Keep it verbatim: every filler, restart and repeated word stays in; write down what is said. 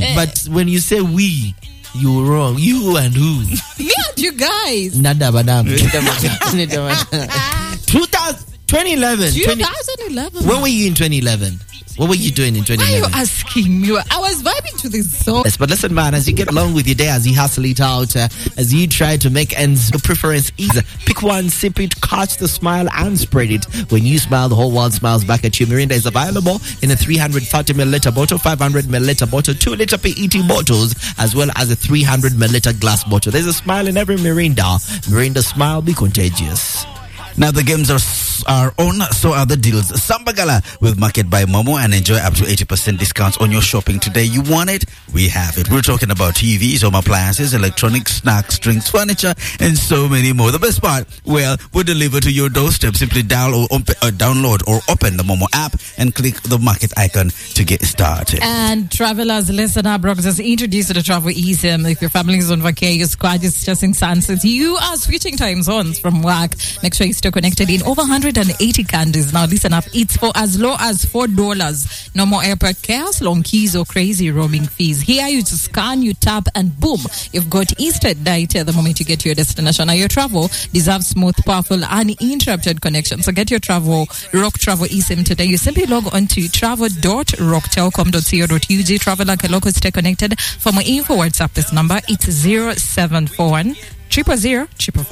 But when you say we, you're wrong. You and who? Me and you guys. Nada, madam. twenty eleven. twenty eleven. When were you in twenty eleven? What were you doing in twenty eleven? Why are you asking me? I was vibing to this song. Yes, but listen, man, as you get along with your day, as you hustle it out, uh, as you try to make ends, your preference is pick one, sip it, catch the smile, and spread it. When you smile, the whole world smiles back at you. Mirinda is available in a three hundred thirty milliliter bottle, five hundred milliliter bottle, two liter P E T bottles, as well as a three hundred milliliter glass bottle. There's a smile in every Mirinda. Mirinda smile, be contagious. Now the games are are on, so are the deals. Sambagala with Market by Momo and enjoy up to eighty percent discounts on your shopping today. You want it? We have it. We're talking about T Vs, home appliances, electronics, snacks, drinks, furniture, and so many more. The best part, well, we'll deliver to your doorstep. Simply dial or, op- or download or open the Momo app and click the Market icon to get started. And travelers, listen up. Brock has introduced you to Travel eSIM. If your family is on vacation, your squad is just in sunsets, you are switching time zones from work. Make sure you stay connected in over one hundred eighty countries. Now listen up, it's for as low as four dollars. No more airport chaos, long queues or crazy roaming fees. Here you just scan, you tap, and boom, you've got instant data the moment you get to your destination. Now your travel deserves smooth, powerful, uninterrupted connection. So get your travel Rock Travel eSIM today. You simply log on to travel dot rock telecom dot co dot u g. Travel like a local, stay connected. For more info, WhatsApp this number. It's zero seven four one triple zero triple five.